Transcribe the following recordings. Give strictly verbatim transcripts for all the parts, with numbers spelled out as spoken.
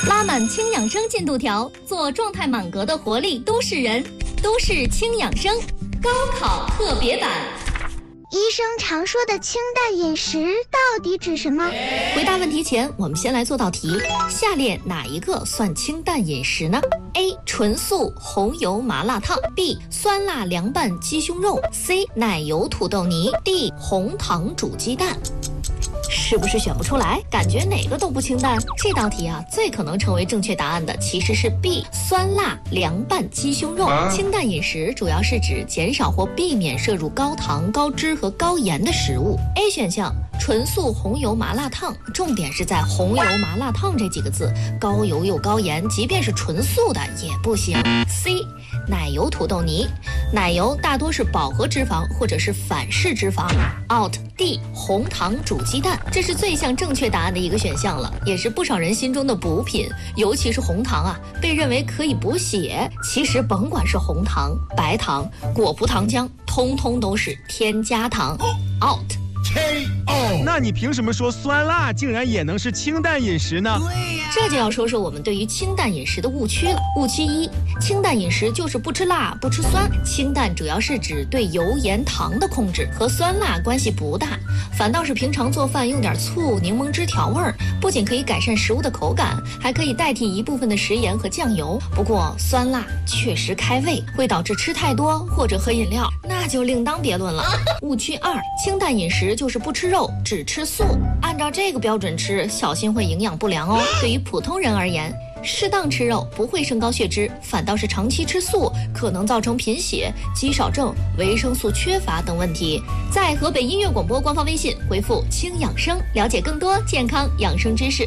拉满轻养生进度条，做状态满格的活力都市人。都市轻养生高考特别版。 医生常说的清淡饮食到底指什么？ 回答问题前，我们先来做道题。下列哪一个算清淡饮食呢？ A. 纯素红油麻辣烫 B. 酸辣凉拌鸡胸肉 C. 奶油土豆泥 D. 红糖煮鸡蛋。是不是选不出来？感觉哪个都不清淡。这道题啊，最可能成为正确答案的其实是 B. 酸辣凉拌鸡胸肉。清淡饮食主要是指减少或避免摄入高糖、高脂和高盐的食物。A 选项纯素红油麻辣烫，重点是在红油麻辣烫这几个字，高油又高盐，即便是纯素的也不行。C. 奶油土豆泥，奶油大多是饱和脂肪或者是反式脂肪。out。 D. 红糖煮鸡蛋，这是最像正确答案的一个选项了，也是不少人心中的补品，尤其是红糖啊，被认为可以补血。其实甭管是红糖、白糖、果葡糖浆，通通都是添加糖。out。 K O， 那你凭什么说酸辣竟然也能是清淡饮食呢？ 对呀，这就要说说我们对于清淡饮食的误区了。误区一，清淡饮食就是不吃辣、不吃酸。清淡主要是指对油盐糖的控制，和酸辣关系不大。反倒是平常做饭用点醋、柠檬汁调味儿，不仅可以改善食物的口感，还可以代替一部分的食盐和酱油。不过酸辣确实开胃，会导致吃太多或者喝饮料，那就另当别论了。误区二，清淡饮食就是不吃肉，只吃素。按照这个标准吃，小心会营养不良哦。对于普通人而言，适当吃肉不会升高血脂，反倒是长期吃素可能造成贫血、肌少症、维生素缺乏等问题。在河北音乐广播官方微信回复轻养生，了解更多健康养生知识。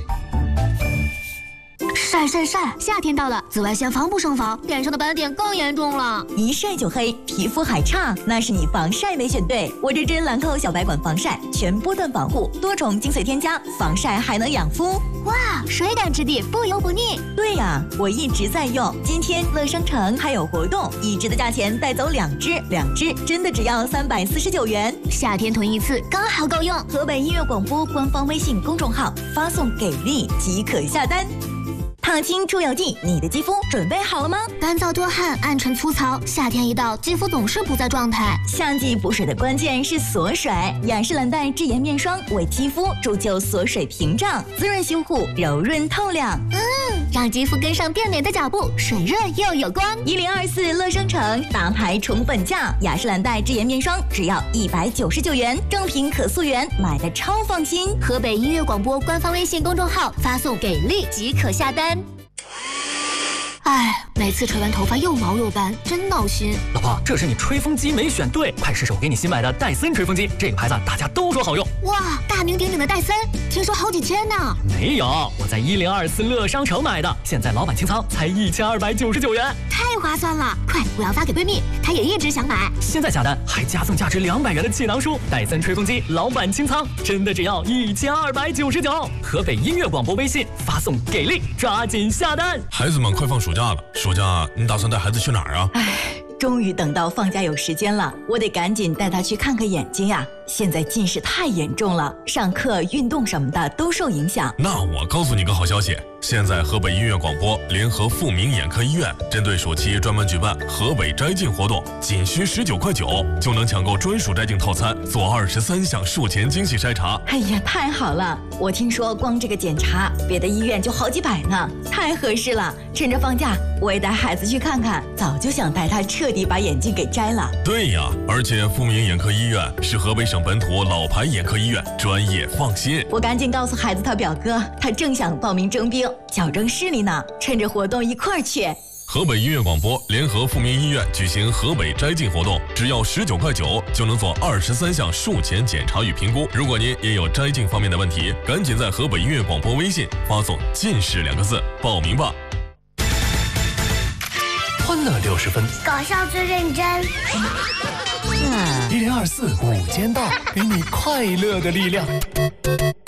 晒晒晒！夏天到了，紫外线防不胜防，脸上的斑点更严重了。 一晒就黑，皮肤还差，那是你防晒没选对。我这支兰蔻小白管防晒，全波段防护，多重精髓添加，防晒还能养肤。 哇，水感质地，不油不腻。 对呀，我一直在用。今天乐商城还有活动，一支的价钱带走两支，两支真的只要三百四十九元。 夏天囤一次刚好够用。 河北音乐广播官方微信公众号发送给力即可下单。烫青出油剂，你的肌肤准备好了吗？ 干燥多汗、暗沉粗糙，夏天一到，肌肤总是不在状态。 夏季补水的关键是锁水，雅诗兰黛智颜面霜为肌肤铸就锁水屏障，滋润修护，柔润透亮。 嗯，让肌肤跟上变美的脚步，水润又有光。 一零二四乐商城大牌宠粉价，雅诗兰黛智颜面霜只要一百九十九元，正品可溯源，买的超放心。 河北音乐广播官方微信公众号发送给力即可下单。哎，每次吹完头发又毛又干，真闹心。 老婆，这是你吹风机没选对，快试试我给你新买的戴森吹风机，这个牌子大家都说好用。 哇，大名鼎鼎的戴森，听说好几千呢。 没有，我在一零二四乐商城买的，现在老板清仓才一千二百九十九元， 太划算了！快，我要发给闺蜜，她也一直想买。 现在下单还加送价值两百元的气囊书，戴森吹风机老板清仓，真的只要一千二百九十九。河北音乐广播微信发送给力，抓紧下单。 孩子们快放暑假了，暑假你打算带孩子去哪儿啊？ 唉，终于等到放假有时间了，我得赶紧带他去看看眼睛呀。现在近视太严重了，上课、运动什么的都受影响。 那我告诉你个好消息，现在河北音乐广播联合富民眼科医院，针对暑期专门举办河北摘镜活动，仅需十九块九就能抢购专属摘镜套餐，做二十三项术前精细筛查。 哎呀，太好了！我听说光这个检查，别的医院就好几百呢，太合适了。趁着放假，我也带孩子去看看，早就想带他彻底把眼镜给摘了。 对呀，而且富民眼科医院是河北省本土老牌眼科医院，专业放心。 我赶紧告诉孩子他表哥，他正想报名征兵，矫正视力呢，趁着活动一块儿去。 河北音乐广播联合富民医院举行河北摘镜活动，只要十九块九就能做二十三项术前检查与评估。如果您也有摘镜方面的问题，赶紧在河北音乐广播微信发送近视两个字报名吧。 欢乐六十分， 搞笑最认真。 一零二四午间到，给你快乐的力量。